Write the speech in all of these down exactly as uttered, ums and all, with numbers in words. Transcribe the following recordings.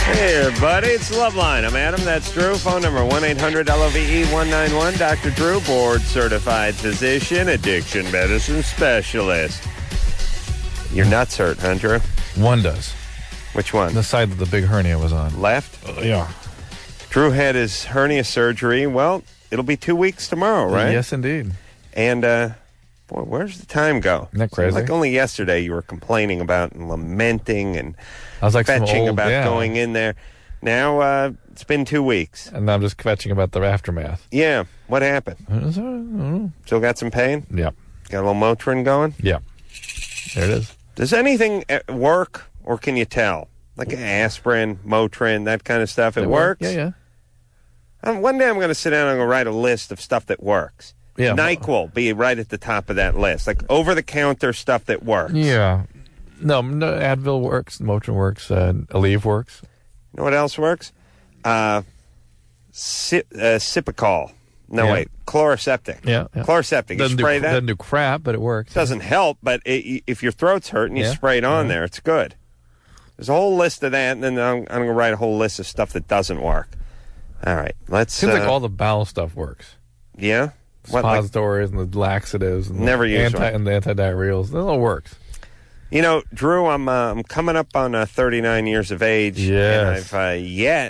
Hey, everybody, it's Loveline. I'm Adam, that's Drew. Phone number one eight hundred L O V E one nine one. Doctor Drew, board-certified physician, addiction medicine specialist. Your nuts hurt, huh, Drew? One does. Which one? The side that the big hernia was on. Left? Uh, yeah. Drew had his hernia surgery. Well, it'll be two weeks tomorrow, right? Yes, indeed. And, uh, boy, where's the time go? Isn't that crazy? Like only yesterday you were complaining about and lamenting and I was like fetching old, about yeah. going in there. Now, uh, it's been two weeks. And I'm just fetching about the aftermath. Yeah. What happened? Uh, Still got some pain? Yeah. Got a little Motrin going? Yeah. There it is. Does anything uh, work, or can you tell? Like aspirin, Motrin, that kind of stuff. It, It works? work? Yeah, yeah. Um, one day I'm going to sit down and I'm going to write a list of stuff that works. Yeah. NyQuil be right at the top of that list. Like over-the-counter stuff that works. Yeah. No, no Advil works, Motrin works, uh, Aleve works. You know what else works? Uh, si- uh, Cipicol. No, Yeah. wait. Chloroseptic. Yeah. yeah. Chloroseptic. You Doesn't spray do, that? Doesn't do crap, but it works. Doesn't help, but it, if your throat's hurting, you Yeah. spray it on Yeah. there. It's good. There's a whole list of that, and then I'm, I'm going to write a whole list of stuff that doesn't work. All right. Let's. Seems uh, like all the bowel stuff works. Yeah? What, like- Suppositories and the laxatives and Never the used anti one. and the antidiarrheals. That all works. You know, Drew, I'm uh, I'm coming up on uh, thirty-nine years of age, and Yes. I've uh, yet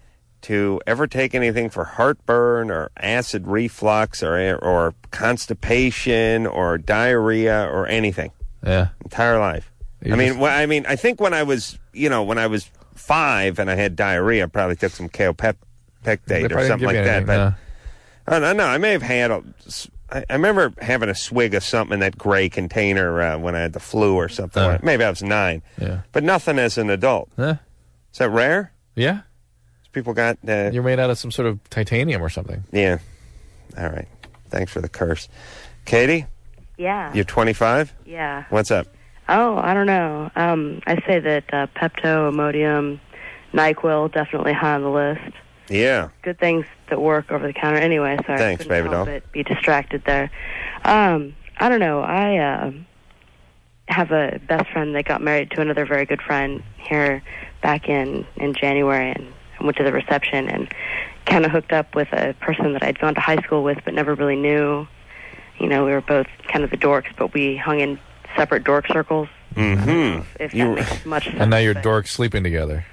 to ever take anything for heartburn or acid reflux or or constipation or diarrhea or anything. Yeah. Entire life. You I mean, just- well, I mean, I think when I was, you know, when I was five and I had diarrhea, I probably took some Kaopectate They or probably didn't something give like you that. anything, But no. I don't know. I may have had a. I I remember having a swig of something in that gray container uh, when I had the flu or something. Uh. Maybe I was nine. Yeah. But nothing as an adult. Huh? Is that rare? Yeah. People got. Uh, You're made out of some sort of titanium or something. yeah. All right. Thanks for the curse. Katie, Yeah. you're twenty-five? Yeah. What's up? Oh, I don't know. Um, I say that uh, Pepto, Imodium, NyQuil definitely high on the list. Yeah. Good things that work over the counter. Anyway, sorry. Thanks, I couldn't baby help doll. it, be distracted there. Um, I don't know. I uh, have a best friend that got married to another very good friend here back in, in January, and I went to the reception and kind of hooked up with a person that I'd gone to high school with but never really knew. You know, we were both kind of the dorks, but we hung in separate dork circles. Mm-hmm. If You- that makes much sense. And now you're but- dorks sleeping together.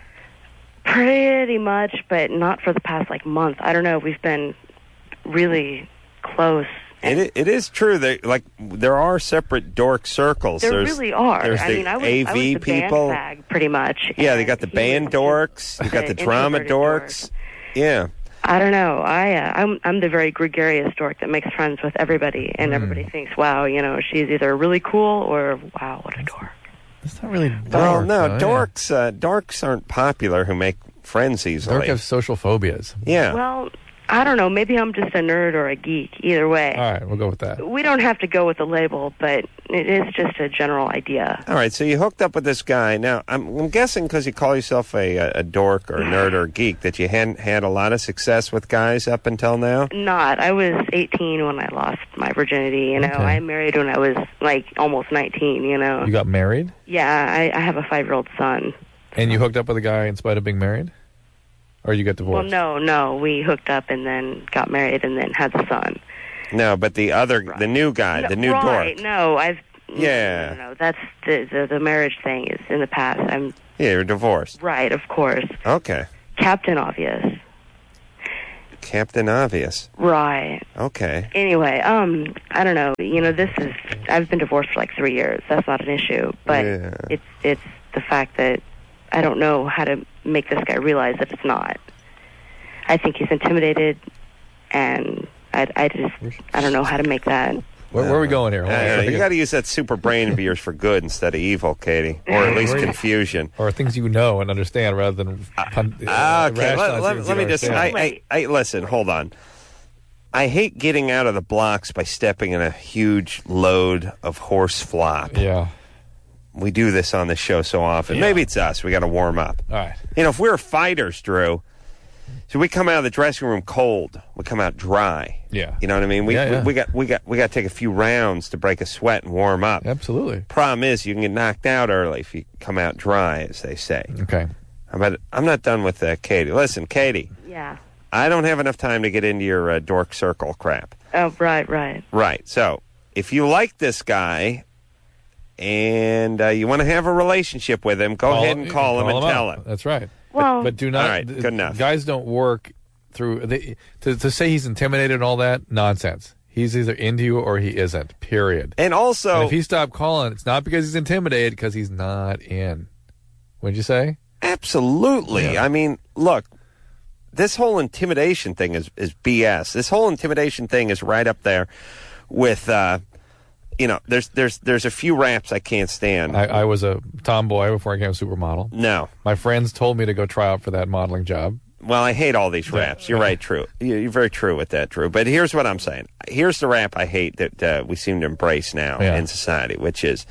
Pretty much, but not for the past, like, month. I don't know. We've been really close. It, i- it is true that like there are separate dork circles. There there's, really are. There's I the mean, I was, A I V was the people. band fag, pretty much. Yeah, they and got the he band was dorks. You got the the drama introverted dorks. Yeah. I don't know. I, uh, I'm, I'm the very gregarious dork that makes friends with everybody, and Mm. everybody thinks, wow, you know, she's either really cool or, wow, what a dork. It's not really dork. Well, no, though, yeah. dorks. Uh, dorks aren't popular who make friends easily. Dork have social phobias. yeah. Well, I don't know. Maybe I'm just a nerd or a geek. Either way. All right, we'll go with that. We don't have to go with the label, but it is just a general idea. All right, so you hooked up with this guy. Now, I'm, I'm guessing because you call yourself a, a, a dork or a nerd or a geek that you hadn't had a lot of success with guys up until now? Not. I was eighteen when I lost my virginity, you know. Okay. I married when I was, like, almost nineteen, you know. You got married? Yeah, I, I have a five-year-old son. And you hooked up with a guy in spite of being married? Or you got Well, divorced? no, no. We hooked up and then got married and then had the son. No, but the other, the new guy, the new right, dork. no, I've... Yeah. No, no, no, that's the, the, the marriage thing is in the past. I'm... Yeah, you're divorced. Right, of course. Okay. Captain Obvious. Captain Obvious. Right. Okay. Anyway, um, I don't know. You know, this is... I've been divorced for like three years. That's not an issue. But Yeah. it's it's the fact that I don't know how to make this guy realize that it's not. I think he's intimidated, and I, I just... I don't know how to make that... Where, where are we going here? Hold on a Uh, second. you got to use that super brain of yours for good instead of evil, Katie. Or at least Where- confusion. Or things you know and understand rather than... Pun- Ah, uh, okay, let, rationalize let, things let you me just... understand. I, I, I, listen, hold on. I hate getting out of the blocks by stepping in a huge load of horse flop. Yeah. We do this on the show so often. Yeah. Maybe it's us. We got to warm up. All right. You know, if we were fighters, Drew, so we come out of the dressing room cold. We come out dry. Yeah. You know what I mean? We Yeah, yeah. we, we got we got we got to take a few rounds to break a sweat and warm up. Absolutely. Problem is, you can get knocked out early if you come out dry, as they say. Okay. But I'm not done with uh, Katie. Listen, Katie. Yeah. I don't have enough time to get into your uh, dork circle crap. Oh, right, right. Right. So if you like this guy and uh, you want to have a relationship with him, go Call- ahead and call, call him and him tell out. him. That's right. Well, But do not. All right, good enough. Guys don't work through they, to to say he's intimidated and all that nonsense. He's either into you or he isn't. Period. And also, And if he stopped calling, it's not because he's intimidated, because he's not in. What'd you say? absolutely. Yeah. I mean, look, this whole intimidation thing is, is B S. This whole intimidation thing is right up there with, uh, you know, there's there's there's a few raps I can't stand. I, I was a tomboy before I became a supermodel. no. My friends told me to go try out for that modeling job. Well, I hate all these raps. You're right, true. You're very true with that, Drew. But here's what I'm saying. Here's the rap I hate that uh, we seem to embrace now Yeah. in society, which is,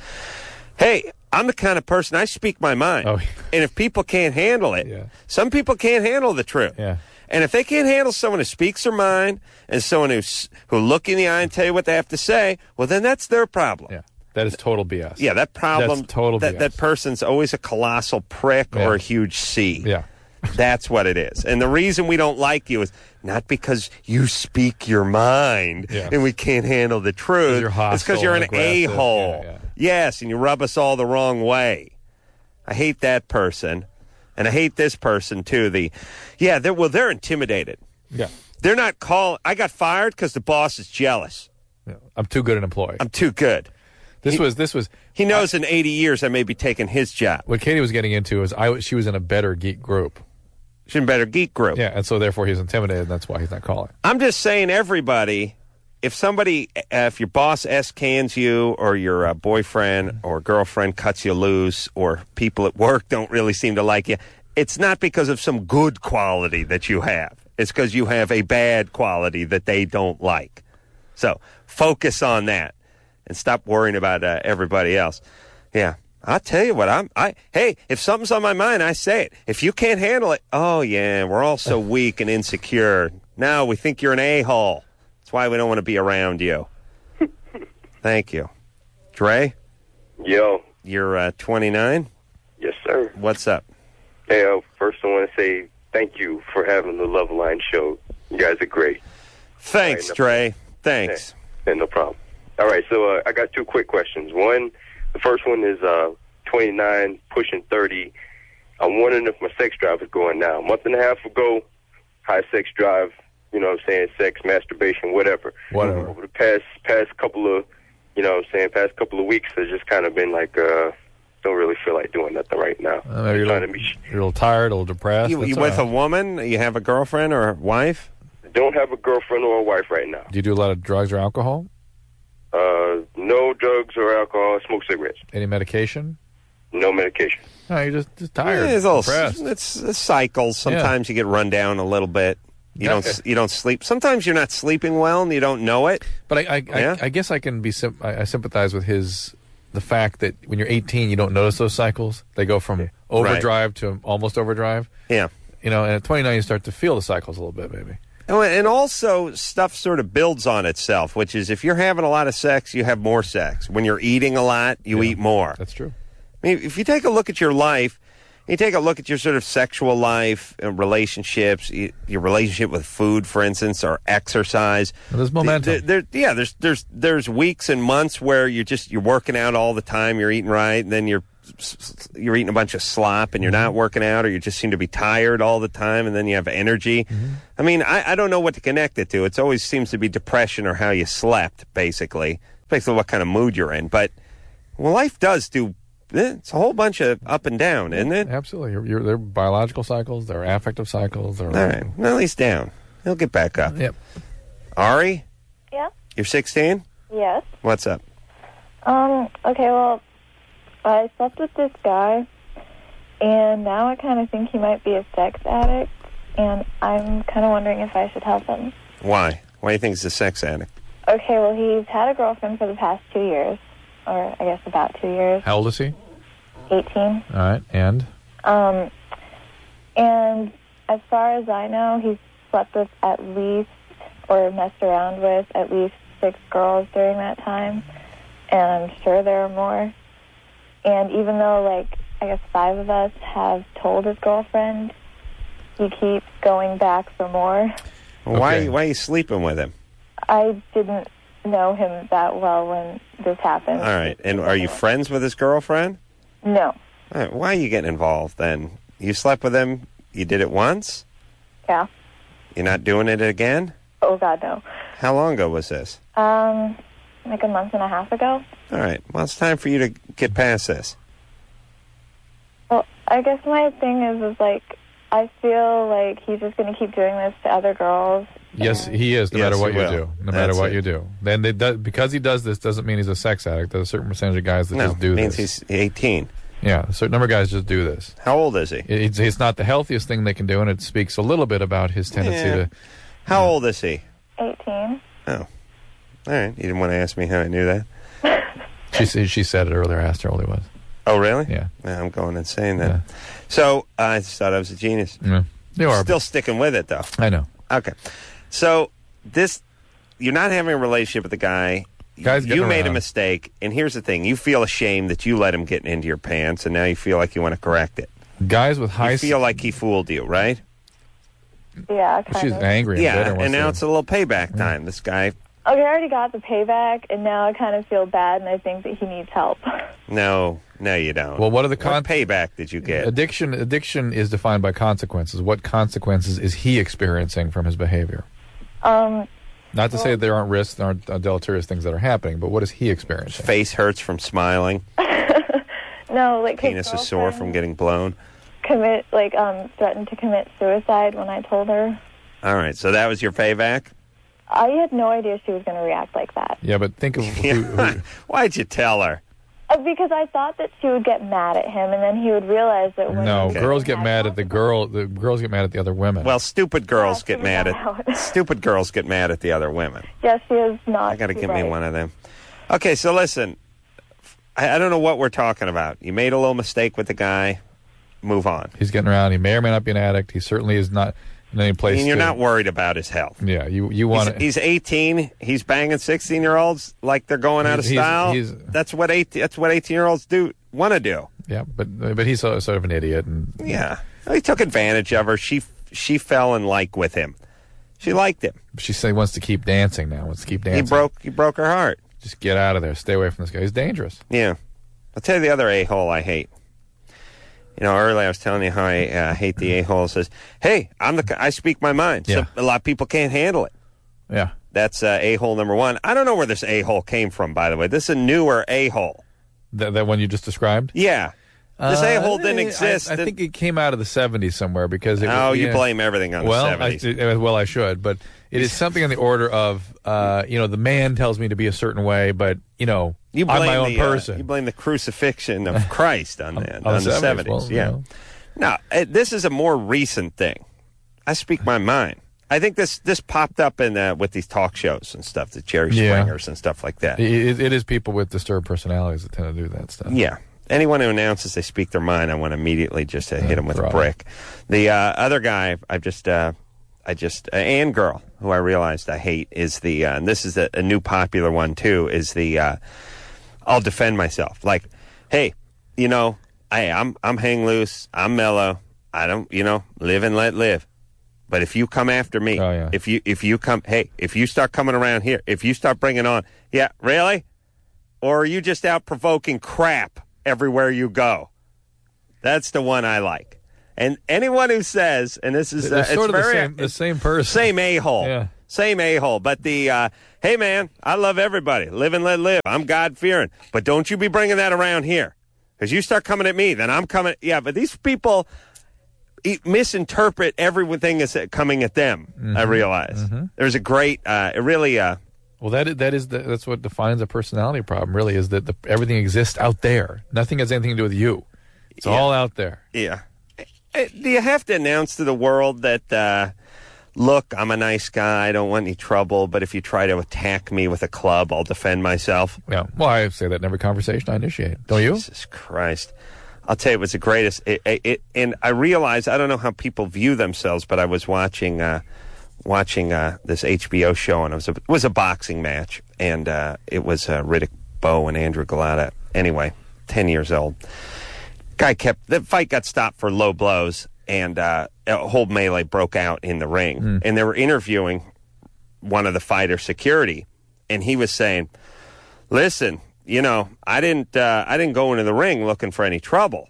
hey, I'm the kind of person, I speak my mind. Oh. And if people can't handle it, Yeah. some people can't handle the truth. Yeah. And if they can't handle someone who speaks their mind and someone who's, who look in the eye and tell you what they have to say, well, then that's their problem. Yeah. That is total B S. Yeah, that problem, That's total that, B S. that person's always a colossal prick Yeah. or a huge C. Yeah. That's what it is. And the reason we don't like you is not because you speak your mind Yeah. and we can't handle the truth. You're It's hostile because you're an and aggressive. a-hole. Yeah, yeah. Yes, and you rub us all the wrong way. I hate that person. And I hate this person, too. The, yeah, they're, well, they're intimidated. Yeah. They're not calling. I got fired because the boss is jealous. Yeah. I'm too good an employee. I'm too good. This he- was this was He knows in eighty years I may be taking his job. what Katie was getting into. Is I was- she was in a better geek group. She's in better geek group. Yeah, and so therefore he's intimidated, and that's why he's not calling. I'm just saying, everybody, if somebody, uh, if your boss S-cans you or your uh, boyfriend or girlfriend cuts you loose or people at work don't really seem to like you, it's not because of some good quality that you have. It's because you have a bad quality that they don't like. So focus on that and stop worrying about uh, everybody else. Yeah. I'll tell you what, I'm, I, hey, if something's on my mind, I say it. If you can't handle it, oh yeah, we're all so weak and insecure. Now we think you're an a-hole. That's why we don't want to be around you. Thank you. Dre, Yo, you're uh, twenty-nine. yes, sir. What's up? Hey, uh, first I want to say thank you for having the Love Line show. You guys are great. Thanks, All right, no- Dre. Thanks. Yeah, no problem. All right, so uh, I got two quick questions. One, the first one is uh, twenty-nine, pushing thirty. I'm wondering if my sex drive is going now. A month and a half ago, high sex drive, you know what I'm saying, sex, masturbation, whatever. Whatever. Over the past past couple of, you know what I'm saying, past couple of weeks, it's just kind of been like, uh, don't really feel like doing nothing right now. Uh, maybe you're, a trying little, to be, you're a little tired, a little depressed. You, That's you all with a right. woman? You have a girlfriend or a wife? don't have a girlfriend or a wife right now. Do you do a lot of drugs or alcohol? Uh, no drugs or alcohol. Smoke cigarettes. Any medication? No medication. No, you're just, just tired. Yeah, it's, all, depressed. it's, it's cycles. Sometimes you get run down a little bit. You Yeah. don't. You don't sleep. Sometimes you're not sleeping well and you don't know it. But I, I, Yeah. I, I guess I can be. Sim- I, I sympathize with his the fact that when you're eighteen, you don't notice those cycles. They go from overdrive to almost overdrive. Yeah. You know, and at twenty-nine, you start to feel the cycles a little bit, maybe. Oh, and also, stuff sort of builds on itself, which is if you're having a lot of sex, you have more sex. When you're eating a lot, you Yeah. eat more. That's true. I mean, if you take a look at your life, you take a look at your sort of sexual life, uh, relationships, y- your relationship with food, for instance, or exercise. Well, there's momentum. There, there- yeah, there's there's there's weeks and months where you're just you're working out all the time, you're eating right, and then you're you're eating a bunch of slop, and you're not working out, or you just seem to be tired all the time, and then you have energy. I mean, I, I don't know what to connect it to. It always seems to be depression or how you slept, basically. Basically, what kind of mood you're in. But well, life does do. eh, It's a whole bunch of up and down, isn't it? Absolutely. You're, you're, they're biological cycles. They're affective cycles. They're, All right. Well, he's down. He'll get back up. Yep. Ari, Yeah. you're sixteen? Yes. What's up? Um, okay, well, I slept with this guy, and now I kind of think he might be a sex addict, and I'm kind of wondering if I should help him. Why? Why do you think he's a sex addict? Okay, well, he's had a girlfriend for the past two years, or I guess about two years, How old is he? eighteen. All right. And? Um, and as far as I know, he's slept with at least, or messed around with at least six girls during that time, and I'm sure there are more. And even though, like, I guess five of us have told his girlfriend. He keeps going back for more. Well, why, Okay. why are you sleeping with him? I didn't know him that well when this happened. All right. And are you friends with his girlfriend? No. All right. Why are you getting involved then? You slept with him, you did it once? Yeah. You're not doing it again? Oh, God, no. How long ago was this? Um, like a month and a half ago. All right. Well, it's time for you to get past this. Well, I guess my thing is, is like, I feel like he's just going to keep doing this to other girls. Yes, and- he is. No Yes, matter what he you will. do, no That's matter what it. you do, then they do, because he does this doesn't mean he's a sex addict. There's a certain percentage of guys that No, just do means this. he's eighteen. Yeah, a certain number of guys just do this. How old is he? It's, it's not the healthiest thing they can do, and it speaks a little bit about his tendency Yeah. to. How old is he? eighteen. Oh. All right. You didn't want to ask me how I knew that? She said- she said it earlier. I asked her how old he was. Oh, really? Yeah. Yeah, I'm going insane then. Yeah. So uh, I just thought I was a genius. Yeah. You are. Still sticking with it, though. I know. Okay. So this, you're not having a relationship with the guy. Guy's you getting made a around. mistake, and here's the thing: you feel ashamed that you let him get into your pants, and now you feel like you want to correct it. Guys with high. You feel like he fooled you, right? Yeah, kind she's of. angry and bitter. Yeah, wants and now to- it's a little payback time. This guy, Okay, I already got the payback, and now I kind of feel bad, and I think that he needs help. no, no, you don't. Well, what are the con- what payback did you get? Addiction. Addiction is defined by consequences. What consequences is he experiencing from his behavior? um, Not to say that there aren't risks, there aren't uh, deleterious things that are happening, but what is he experiencing? Face hurts from smiling. no, like his Penis is sore from girlfriend getting blown. commit, like, um, threatened to commit suicide when I told her. All right, so that was your payback? I had no idea she was going to react like that. Yeah, but think of who, who, Why'd you tell her? Uh, because I thought that she would get mad at him, and then he would realize that when no he girls had get mad at the girl. The girls get mad at the other women. Well, stupid girls Yeah, get mad figure that at out. stupid girls get mad at the other women. Yeah, she is not. I got to too give bright. me one of them. Okay, so listen, I, I don't know what we're talking about. You made a little mistake with the guy. Move on. he's getting around. He may or may not be an addict. He certainly is not in any place. And you're to- not worried about his health. Yeah, you you He's, want to. he's eighteen. He's banging sixteen-year-olds like they're going out of He's- he's- style. he's- that's what eight. That's what eighteen-year-olds do want to do. Yeah, but but he's sort of, sort of an idiot, and Yeah, he took advantage of her. She she fell in like with him. She liked him. she said he wants to keep dancing now. Wants to keep dancing. He broke he broke her heart. Just get out of there. Stay away from this guy. He's dangerous. Yeah. I'll tell you the other a-hole I hate. You know, earlier I was telling you how I uh, hate the a-hole that says, hey, I'm the I speak my mind. Yeah. So a lot of people can't handle it. Yeah. That's uh, a-hole number one. I don't know where this a-hole came from, by the way. This is a newer a-hole. That that one you just described. Yeah. This a-hole didn't Uh, exist. I, I think it came out of the seventies somewhere because. It Oh, was, you yeah. blame everything on well, the seventies. I, uh, well, I should, but it is something on the order of, uh, you know, the man tells me to be a certain way, but you know, You blame I'm my own the, uh, person. you blame the crucifixion of Christ on, that, on on the the seventies, seventies. well, you yeah. know. No, uh, this is a more recent thing. I speak my mind. I think this this popped up in uh, with these talk shows and stuff, the Jerry Yeah. Springers and stuff like that. It, it is people with disturbed personalities that tend to do that stuff. Yeah. Anyone who announces they speak their mind, I want to immediately just uh, hit them with a right. brick. The uh, other guy, I just, uh, I just, uh, and girl, who I realized I hate is the, uh, and this is a, a new popular one too, is the, uh, I'll defend myself. Like, hey, you know, hey, I'm, I'm hang loose, I'm mellow, I don't, you know, live and let live. But if you come after me, Oh, yeah. if you, if you come, hey, if you start coming around here, if you start bringing on, yeah, really? Or are you just out provoking crap everywhere you go? That's the one I like. And anyone who says, and this is They're uh, sort it's of the very same, the same person. same a-hole, Yeah. same a-hole. But the uh, hey man, I love everybody. Live and let live. I'm God fearing, but don't you be bringing that around here, because you start coming at me, then I'm coming. Yeah, but these people e- misinterpret everything as coming at them. Mm-hmm. I realize there's a great, uh, it really. Uh, Well, that is, that is the, that's what defines a personality problem. Really, is that the, everything exists out there. Nothing has anything to do with you. It's Yeah. all out there. Yeah. Uh, Do you have to announce to the world that, uh, look, I'm a nice guy, I don't want any trouble, but if you try to attack me with a club, I'll defend myself? Yeah. Well, I say that in every conversation I initiate. Don't you? Jesus Christ. I'll tell you, it was the greatest. It, it, it, and I realized, I don't know how people view themselves, but I was watching uh, watching uh, this H B O show, and it was a, it was a boxing match, and uh, it was uh, Riddick Bowe and Andrew Galata. Anyway, ten years old. Guy kept the fight got stopped for low blows, and uh, a whole melee broke out in the ring. Mm. And they were interviewing one of the fighter security, and he was saying, "Listen, you know, I didn't, uh, I didn't go into the ring looking for any trouble,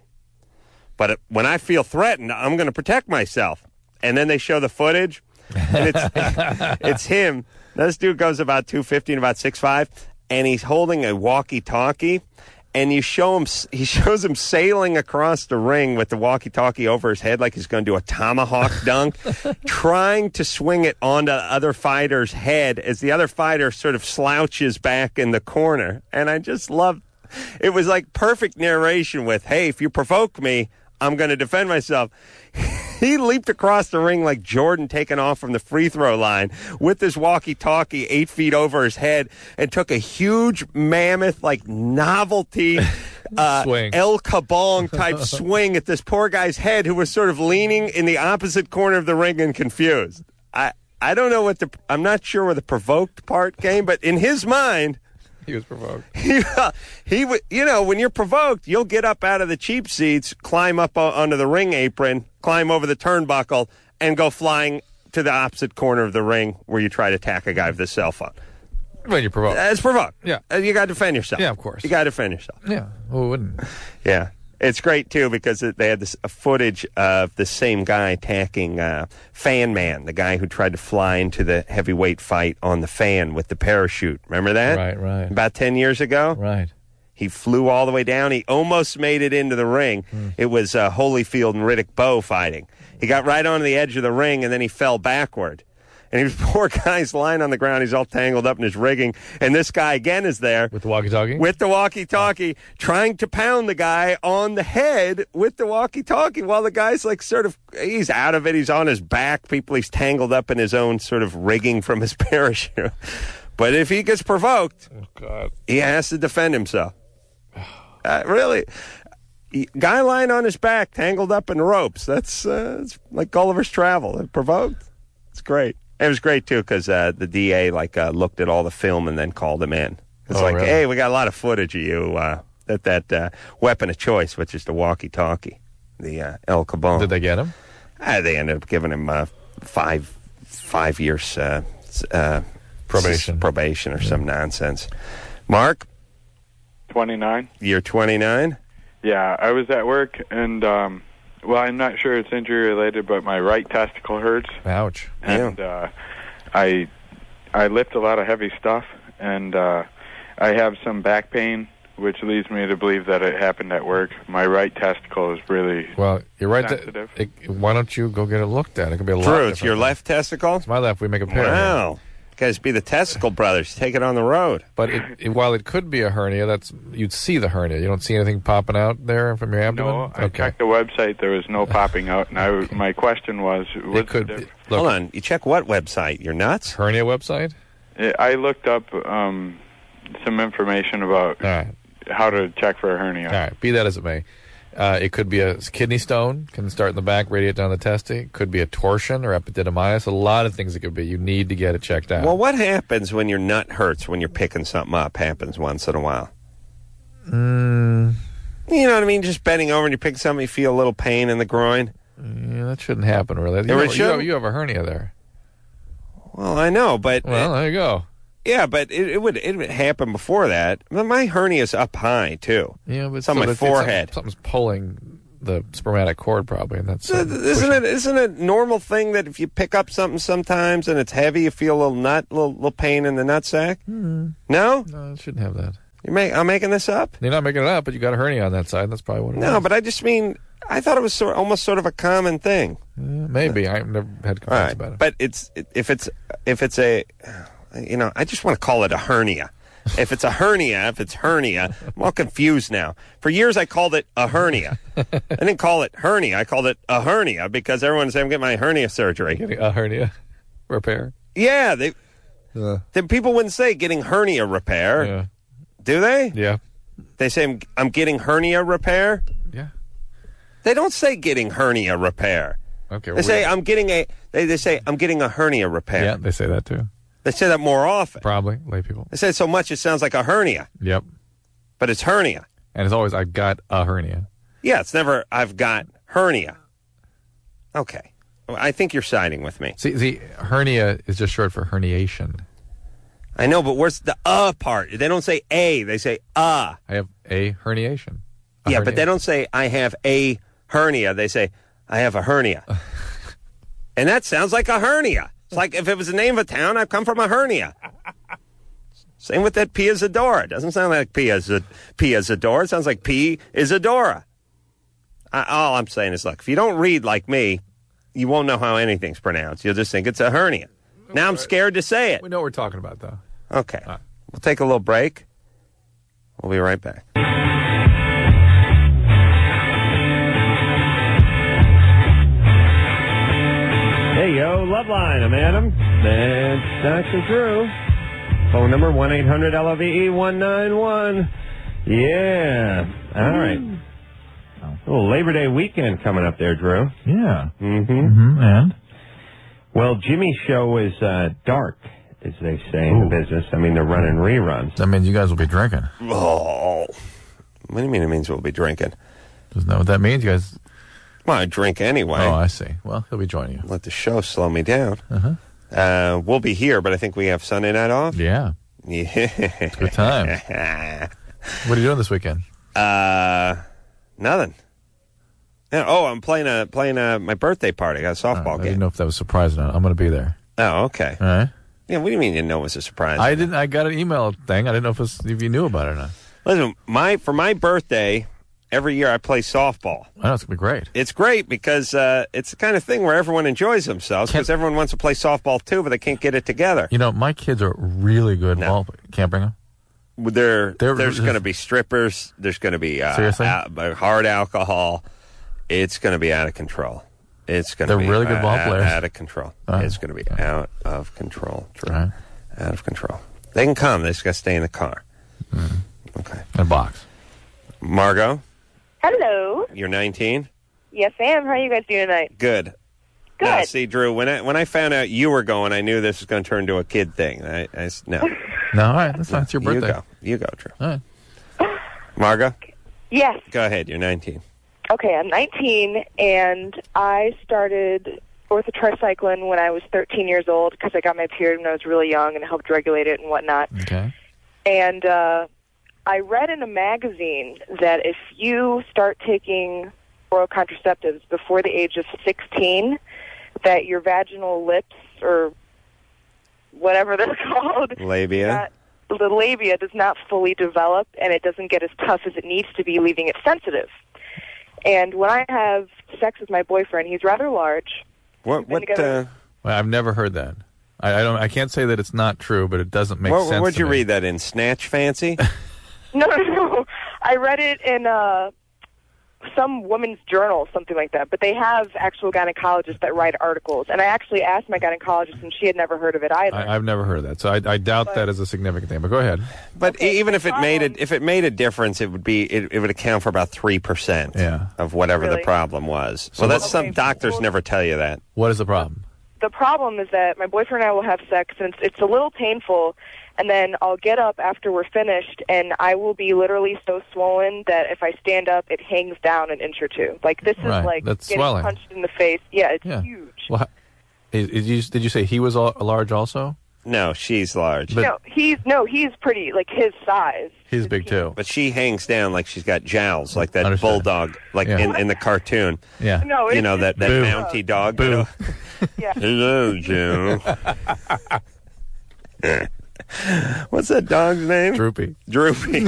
but it, when I feel threatened, I'm going to protect myself." And then they show the footage, and it's it's him. This dude goes about two fifty and about six five, and he's holding a walkie-talkie. And you show him, he shows him sailing across the ring with the walkie-talkie over his head like he's going to do a tomahawk dunk, trying to swing it onto the other fighter's head as the other fighter sort of slouches back in the corner. And I just love, it was like perfect narration with, hey, if you provoke me, I'm going to defend myself. He leaped across the ring like Jordan taking off from the free throw line with his walkie-talkie eight feet over his head and took a huge mammoth, like novelty, uh, Swing. El Kabong type swing at this poor guy's head who was sort of leaning in the opposite corner of the ring and confused. I, I don't know what the, I'm not sure where the provoked part came, but in his mind, He was provoked. He, uh, he, w- you know, when you're provoked, you'll get up out of the cheap seats, climb up o- onto the ring apron, climb over the turnbuckle, and go flying to the opposite corner of the ring where you try to attack a guy with a cell phone. When you're provoked. That's provoked. Yeah. Uh, you got to defend yourself. Yeah, of course. You got to defend yourself. Yeah, who wouldn't? Yeah. It's great, too, because it, they had this uh, footage of the same guy attacking uh, Fan Man, the guy who tried to fly into the heavyweight fight on the fan with the parachute. Remember that? Right, right. About ten years ago? Right. He flew all the way down. He almost made it into the ring. Mm. It was uh, Holyfield and Riddick Bowe fighting. He got right on the edge of the ring, and then he fell backward. And he was poor guy's lying on the ground. He's all tangled up in his rigging. And this guy again is there. With the walkie-talkie? With the walkie-talkie, trying to pound the guy on the head with the walkie-talkie while the guy's like sort of, he's out of it. He's on his back. People, he's tangled up in his own sort of rigging from his parachute. But if he gets provoked, oh, God. he has to defend himself. Uh, really. Guy lying on his back, tangled up in ropes. That's uh, it's like Gulliver's Travel. Provoked. It's great. It was great, too, because uh, the D A like uh, looked at all the film and then called him in. It's oh, like, really? hey, we got a lot of footage of you uh, at that uh, weapon of choice, which is the walkie-talkie, the uh, El Kabong. Did they get him? Uh, they ended up giving him uh, five five years uh, uh, probation, s- probation or yeah. some nonsense. Mark? twenty-nine. You're twenty-nine? Yeah, I was at work, and... Um, well, I'm not sure it's injury-related, but my right testicle hurts. Ouch. And yeah. uh, I I lift a lot of heavy stuff, and uh, I have some back pain, which leads me to believe that it happened at work. My right testicle is really well. You're right. sensitive. To, it, why don't you go get it looked at? It could be a lot. True. It's your left testicle? It's my left. We make a pair. Wow. Guys, be the Testicle Brothers. Take it on the road. But it, it, while it could be a hernia, that's you'd see the hernia. You don't see anything popping out there from your abdomen? No, I okay. checked the website. There was no popping out. And I, okay. my question was... It could, look, Hold on. You check what website? You're nuts? Hernia website? I looked up um, some information about All right. how to check for a hernia. All right. Be that as it may. Uh, it could be a kidney stone, can start in the back, radiate down the testy. It could be a torsion or epididymitis. A lot of things it could be. You need to get it checked out. Well, what happens when your nut hurts when you're picking something up? Happens once in a while. Mm. You know what I mean? Just bending over and you pick something, you feel a little pain in the groin. Yeah, that shouldn't happen, really. You, Yeah, have, it you, have, shouldn't? you have a hernia there. Well, I know, but... Well, there you go. Yeah, but it, it would it would happen before that. But my hernia's up high, too. Yeah, but it's on so my that- forehead. Something's pulling the spermatic cord, probably, and that's... So, Uh, isn't it isn't it a normal thing that if you pick up something sometimes and it's heavy, you feel a little nut, little, little pain in the nutsack? Mm. No? No, it shouldn't have that. You make, I'm making this up? You're not making it up, but you got a hernia on that side. That's probably what it is. No, but I just mean, I thought it was sort, almost sort of a common thing. Yeah, maybe. I've never had complaints All right, about it. but it's if it's if it's a, you know, I just want to call it a hernia. If it's a hernia, if it's hernia, I'm all confused now. For years, I called it a hernia. I didn't call it hernia. I called it a hernia because everyone said I'm getting my hernia surgery. Getting a hernia repair. Yeah, they. Uh, Then people wouldn't say getting hernia repair, yeah. do they? Yeah. They say I'm, I'm getting hernia repair. Yeah. They don't say getting hernia repair. Okay. They well, say we- I'm getting a. They, they say I'm getting a hernia repair. Yeah, they say that too. They say that more often. Probably lay people. They say it so much it sounds like a hernia, Yep. but it's hernia. And it's always I got a hernia. Yeah, it's never, I've got hernia. Okay. I think you're siding with me. See, the hernia is just short for herniation. I know, but where's the uh part? They don't say a, they say uh. I have a herniation. A yeah, hernia. but they don't say I have a hernia. They say I have a hernia. And that sounds like a hernia. It's like if it was the name of a town, I've come from a hernia. Same with that Pia Zadora. It doesn't sound like Pia, Z- Pia Zadora. It sounds like P Isadora. I, all I'm saying is, look, if you don't read like me, you won't know how anything's pronounced. You'll just think it's a hernia. Now I'm scared to say it. We know what we're talking about, though. Okay. Right. We'll take a little break. We'll be right back. Hey, yo, Loveline. I'm Adam. That's Doctor Drew. Phone number one eight hundred L O V E one nine one. Yeah. All right. A little Labor Day weekend coming up there, Drew. Yeah. Mm-hmm. Mm-hmm. And? Well, Jimmy's show is uh, dark, as they say in the business. I mean, they're running reruns. That means you guys will be drinking. Oh. What do you mean it means we'll be drinking? Isn't that what that means? You guys... Well, I drink anyway. Oh, I see. Well, he'll be joining you. Let the show slow me down. Uh-huh. Uh, we'll be here, but I think we have Sunday night off. Yeah. Yeah. Good time. What are you doing this weekend? Uh, nothing. Yeah, oh, I'm playing a playing a my birthday party. I got a softball Right, I game. didn't know if that was a surprise or not. I'm going to be there. Oh, okay. All right. Yeah, what do you mean you didn't know it was a surprise? I didn't. I got an email thing. I didn't know if, it was, if you knew about it or not. Listen, my for my birthday, every year I play softball. I know it's going to be great. It's great because uh, it's the kind of thing where everyone enjoys themselves because everyone wants to play softball too, but they can't get it together. You know, my kids are really good No. ball. Can't bring them? There, They're- there's going to be strippers. There's going to be uh, Seriously? al- hard alcohol. It's going to be out of control. It's going to They're be really good uh, ball out, players. out of control. All right. It's going to be out of control. Drew. All right. Out of control. They can come. They just got to stay in the car. Mm. Okay. In a box. Margot, Hello. you're nineteen. Yes, I am. How are you guys doing tonight? Good. Good. Now, see, Drew, when I when I found out you were going, I knew this was going to turn into a kid thing. I, I s- no. No, all right. That's fine. It's your birthday. You go. You go, Drew. All right. Margot, Yes. go ahead. You're nineteen. Okay, I'm nineteen, and I started orthotricycline when I was thirteen years old because I got my period when I was really young and it helped regulate it and whatnot. Okay. And uh, I read in a magazine that if you start taking oral contraceptives before the age of sixteen, that your vaginal lips or whatever they're called, Labia. not- the labia does not fully develop and it doesn't get as tough as it needs to be, leaving it sensitive. And when I have sex with my boyfriend, he's rather large. What? been What? together- Uh, Well, I've never heard that. I, I don't. I can't say that it's not true, but it doesn't make what sense. where'd to you me. read that in? Snatch Fancy? No, no, no. I read it in uh, some woman's journal, something like that. But they have actual gynecologists that write articles. And I actually asked my gynecologist, and she had never heard of it either. I, I've never heard of that, so I, I doubt But- that is a significant thing. But go ahead. But Okay, even the if it made problem- it, if it made a difference, it would be it, it would account for about three percent Yeah. of whatever the Really? problem was. So So that's what- some Okay, doctors well- never tell you that. What is the problem? The problem is that my boyfriend and I will have sex, and it's, it's a little painful, and then I'll get up after we're finished, and I will be literally so swollen that if I stand up, it hangs down an inch or two. Like, this is Right, like that's getting swelling. punched in the face. Yeah, it's Yeah. huge. Well, is, is you, did you say he was all, large also? No, she's large, But- no, he's no, he's pretty, like his size. He's big too. but she hangs down like she's got jowls, like that Understood. bulldog, like Yeah. in, in the cartoon. Yeah. No, it's, You know that that Boo. Mountie dog. Boo. You know? Yeah. Hello, Joe. What's that dog's name? Droopy. Droopy.